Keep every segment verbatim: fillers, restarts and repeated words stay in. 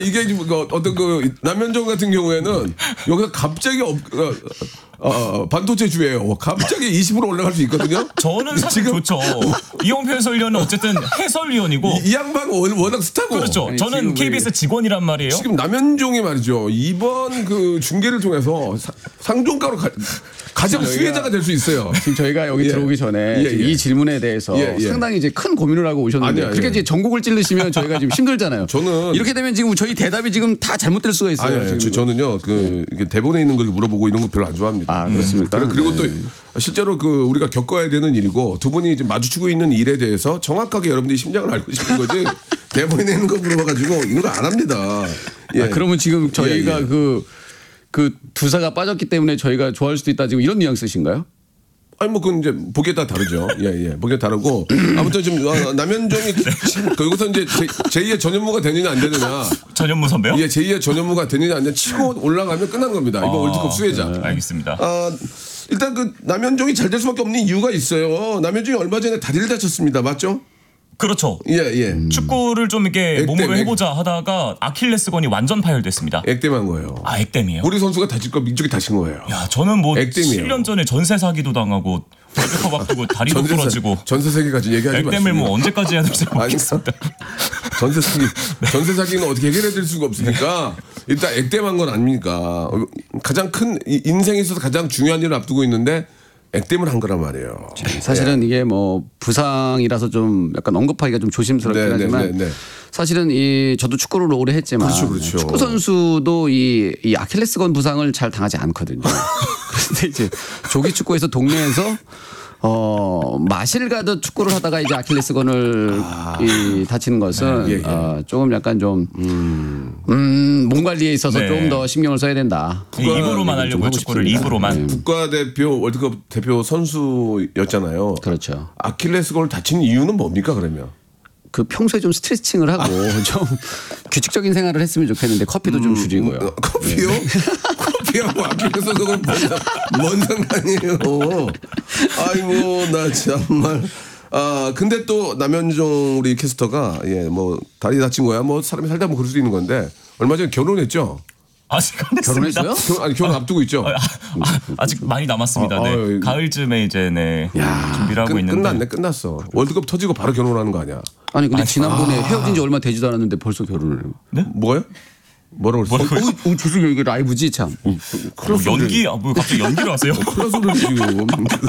이게 지금 그 어떤 그 남현종 같은 경우에는 여기서 갑자기 업, 어, 어, 반도체 주예요. 갑자기 이십 퍼센트 올라갈 수 있거든요. 저는 사실 지금 좋죠. 이용표 해설위원은 어쨌든 해설위원이고. 이, 이 양반 워낙 스타고. 그렇죠. 아니, 저는 케이비에스 직원이란 말이에요. 지금 남현종이 말이죠. 이번 그 중계를 통해서 사, 상종가로 가, 가장 수혜자가 될 수 있어요. 지금 저희가 여기 예. 들어오기 전에 예, 예. 이 질문에 대해서 예, 예. 상당히 이제 큰 고민을 하고 오셨는데 아니요, 그렇게 아니요. 이제 전국을 찌르시면 저희가 지금 힘들잖아요. 저는 이렇게 되면 지금 저희 대답이 지금 다 잘못될 수가 있어요. 아니, 아니, 지금. 저는요, 그, 이게 대본에 있는 걸 물어보고 이런 거 별로 안 좋아합니다. 아, 그렇습니까? 음. 그리고 또 네. 실제로 그 우리가 겪어야 되는 일이고 두 분이 이제 마주치고 있는 일에 대해서 정확하게 여러분들이 심장을 알고 싶은 거지 대본에 있는 거 물어봐가지고 이런 거 안 합니다. 예. 아, 그러면 지금 저희가 예, 예. 그, 그 두사가 빠졌기 때문에 저희가 좋아할 수도 있다 지금 이런 뉘앙스신가요? 아니 뭐 그건 이제 보기에 따라 다르죠. 예, 예. 보기에 다르고 아무튼 지금 어, 남현종이 지금 여기서 이제 제이의 전현무가 되느냐 안 되느냐. 전현무 선배요? 예, 제이의 전현무가 되느냐 안 되느냐 치고 올라가면 끝난 겁니다. 이번 아, 월드컵 수혜자. 네, 알겠습니다. 아, 일단 그 남현종이 잘 될 수밖에 없는 이유가 있어요. 남현종이 얼마 전에 다리를 다쳤습니다. 맞죠? 그렇죠. 예, 예. 축구를 좀 이렇게 액땜, 몸으로 액- 해보자 하다가 아킬레스건이 완전 파열됐습니다. 액땜한 거예요. 아, 액땜이에요? 우리 선수가 다칠 거 민쪽이 다친 거예요. 야, 저는 뭐 액땜이에요. 칠 년 전에 전세 사기도 당하고 월드컵 앞두고 다리도 전세 사- 부러지고 전세 사기까지 얘기하지 마시고. 액땜을 뭐 언제까지 해야 될지 모르겠습니다. 전세 사기, 전세 사기는 어떻게 해결해 줄 수가 없으니까 일단 액땜한 건 아닙니까? 가장 큰 이- 인생에 있어서 가장 중요한 일을 앞두고 있는데 액땜을 한 거란 말이에요. 사실은 이게 뭐 부상이라서 좀 약간 언급하기가 좀 조심스럽긴 네, 네, 하지만 네, 네. 사실은 이 저도 축구를 오래 했지만 그렇죠, 그렇죠. 축구 선수도 이, 이 아킬레스건 부상을 잘 당하지 않거든요. 그런데 이제 조기 축구에서 동네에서 어 마실 가듯 축구를 하다가 이제 아킬레스건을 아. 이 다치는 것은 네, 예, 예. 어, 조금 약간 좀 음, 몸 관리에 있어서 네. 조금 더 신경을 써야 된다. 입으로만 하려고 하고 축구를 싶습니다. 입으로만. 국가대표 월드컵 대표 선수였잖아요. 그렇죠. 아킬레스건을 다친 이유는 뭡니까 그러면? 그 평소에 좀 스트레칭을 하고 좀 규칙적인 생활을 했으면 좋겠는데 커피도 좀 줄이고요. 어, 커피요? 커피하고 아킬레스건은 뭔, 상- 뭔 상관이에요? 아이고 나 정말. 아 근데 또 남현종 우리 캐스터가 예 뭐 다리 다친 거야 뭐 사람이 살다 보면 그럴 수 있는 건데 얼마 전에 결혼했죠? 아직 안 했습니다. 결혼했어요? 결혼, 아니 결혼 앞두고 있죠? 아, 아, 아직 많이 남았습니다. 아, 네. 아유, 가을쯤에 이제 네. 준비를 하고 끝, 있는데. 끝났네 끝났어. 월드컵 터지고 바로 결혼하는 거 아니야? 아니 근데 지난번에 헤어진 지 얼마 되지도 않았는데 벌써 결혼을 해요. 네? 뭐요? 뭐라고 그랬어? 뭐라고요? 어, 어, 죄송해요. 이게 라이브지 참. 뭐 연기 아, 뭐 갑자기 연기를 하세요? 클라 소리를 지금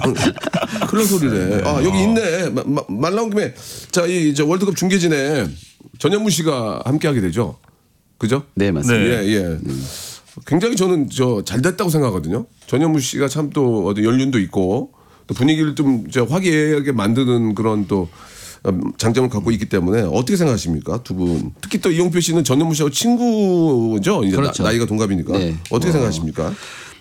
클라 소리래. 아 여기 있네. 마, 마, 말 나온 김에 자이 저 월드컵 중계진에 전현무 씨가 함께하게 되죠. 그죠? 네 맞습니다. 네. 예 예. 굉장히 저는 저 잘 됐다고 생각하거든요. 전현무 씨가 참 또 어디 연륜도 있고 또 분위기를 좀 저 화기애애하게 만드는 그런 또 장점을 갖고 있기 때문에 어떻게 생각하십니까 두 분? 특히 또 이용표 씨는 전현무 씨하고 친구죠. 이제 그렇죠. 나, 이가 동갑이니까 네. 어떻게 생각하십니까?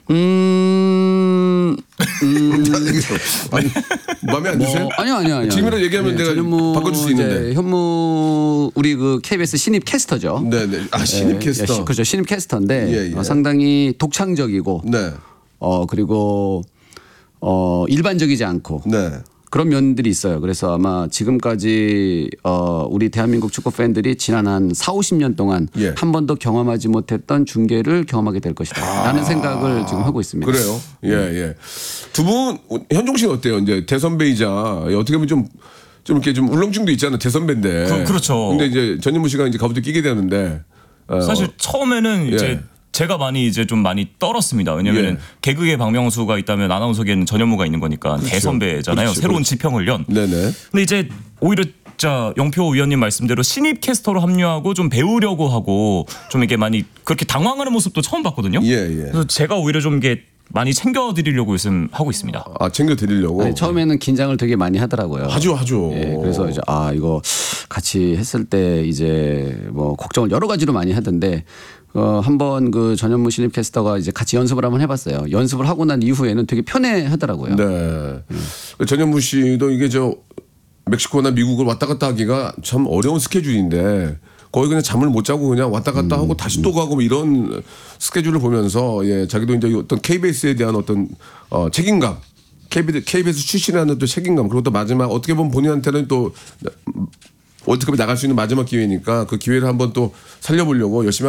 음, 음 아니, 마음에 안 드세요? 뭐, 아니요 아니요 아니요. 지금이라도 얘기하면 내가 전현무 바꿔줄 수 이제 있는데. 현무 우리 그 케이비에스 신입 캐스터죠. 네네. 아 신입 예, 캐스터. 예, 그렇죠. 신입 캐스터인데 예, 예. 어, 상당히 독창적이고 네. 어 그리고 어 일반적이지 않고 네. 그런 면들이 있어요. 그래서 아마 지금까지 어 우리 대한민국 축구 팬들이 지난 한 사오십 년 동안 예. 한 번도 경험하지 못했던 중계를 경험하게 될 것이다라는 생각을 지금 하고 있습니다. 그래요. 예 예. 두 분 현종 씨는 어때요? 이제 대선배이자 어떻게 보면 좀. 좀 이렇게 좀 울렁증도 있잖아요. 대선배인데. 그- 그렇죠. 근데 이제 전현무 씨가 이제 가부도 끼게 되는데. 어, 사실 처음에는 예. 이제 제가 많이 이제 좀 많이 떨었습니다. 왜냐하면 예. 개그계 박명수가 있다면 아나운서계는 전현무가 있는 거니까 대선배잖아요. 그렇죠. 새로운 지평을 연. 네네. 근데 이제 오히려 자 영표 의원님 말씀대로 신입 캐스터로 합류하고 좀 배우려고 하고 좀 이렇게 많이 그렇게 당황하는 모습도 처음 봤거든요. 예, 예. 그래서 제가 오히려 좀 이게 많이 챙겨드리려고 요즘 하고 있습니다. 아 챙겨 드리려고. 아니, 처음에는 긴장을 되게 많이 하더라고요. 하죠 하죠. 예, 그래서 이제 아 이거 같이 했을 때 이제 뭐 걱정을 여러 가지로 많이 하던데 어 한번 그 전현무 신입 캐스터가 이제 같이 연습을 한번 해봤어요. 연습을 하고 난 이후에는 되게 편해하더라고요. 네. 음. 전현무 씨도 이게 저 멕시코나 미국을 왔다 갔다 하기가 참 어려운 스케줄인데 거의 그냥 잠을 못 자고 그냥 왔다 갔다 하고 다시 또 가고 뭐 이런 스케줄을 보면서 예 자기도 이제 어떤 케이비에스에 대한 어떤 어 책임감 케이비에스, 케이비에스 출신이라는 또 책임감 그리고 또 마지막 어떻게 보면 본인한테는 또 월드컵에 나갈 수 있는 마지막 기회니까 그 기회를 한번 또 살려보려고 열심히